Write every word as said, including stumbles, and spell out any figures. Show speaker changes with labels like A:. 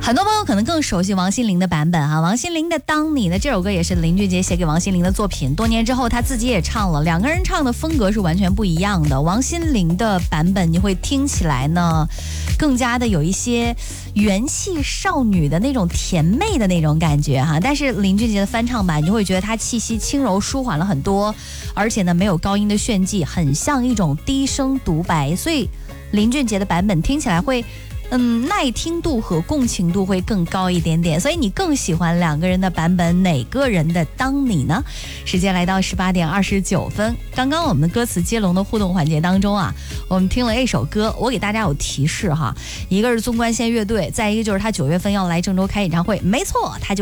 A: 很多朋友可能更熟悉王心凌的版本哈，王心凌的《当你》呢，这首歌也是林俊杰写给王心凌的作品，多年之后他自己也唱了，两个人唱的风格是完全不一样的。王心凌的版本你会听起来呢，更加的有一些元气少女的那种甜妹的那种感觉哈，但是林俊杰的翻唱版你就会觉得他气息轻柔舒缓了很多，而且呢没有高音的炫技，很像一种低声独白，所以林俊杰的版本听起来会嗯，耐听度和共情度会更高一点点，所以你更喜欢两个人的版本，哪个人的当你呢？时间来到十八点二十九分，刚刚我们的歌词接龙的互动环节当中啊，我们听了一首歌，我给大家有提示哈，一个是纵贯线乐队，再一个就是他九月份要来郑州开演唱会，没错，他就